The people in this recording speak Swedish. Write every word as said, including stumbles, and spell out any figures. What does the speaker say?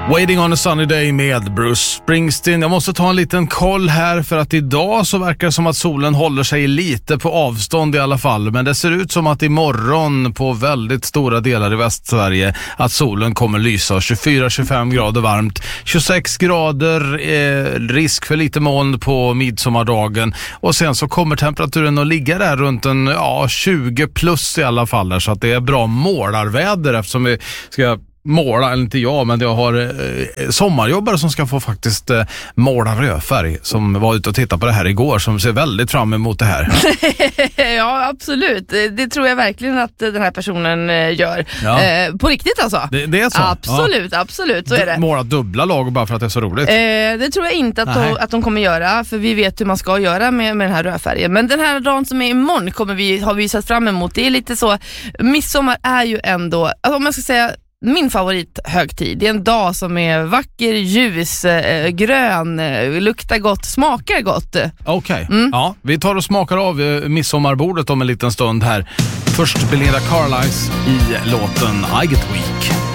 Waiting on a sunny day med Bruce Springsteen. Jag måste ta en liten koll här för att idag så verkar det som att solen håller sig lite på avstånd i alla fall. Men det ser ut som att imorgon på väldigt stora delar i Västsverige att solen kommer lysa. tjugofyra till tjugofem grader varmt, tjugosex grader, eh, risk för lite moln på midsommardagen. Och sen så kommer temperaturen att ligga där runt en ja, tjugo plus i alla fall. Där, så att det är bra målarväder eftersom vi ska måla, eller inte jag, men jag har eh, sommarjobbare som ska få faktiskt eh, måla rödfärg, som var ute och tittade på det här igår, som ser väldigt fram emot det här. Ja, absolut. Det tror jag verkligen att den här personen eh, gör. Ja. Eh, på riktigt alltså? Det, det är så? Absolut, ja. absolut. Så är det. Måla dubbla lag bara för att det är så roligt? Eh, det tror jag inte att de, att de kommer göra, för vi vet hur man ska göra med, med den här rödfärgen. Men den här dagen som är imorgon kommer vi, har vi sett fram emot. Det är lite så, midsommar är ju ändå, alltså om man ska säga min favorithögtid. Det är en dag som är vacker, ljus, eh, grön, eh, luktar gott, smakar gott. Okej, okay. mm. ja, vi tar och smakar av eh, midsommarbordet om en liten stund här. Först Belinda Carlisle i låten I Get Weak.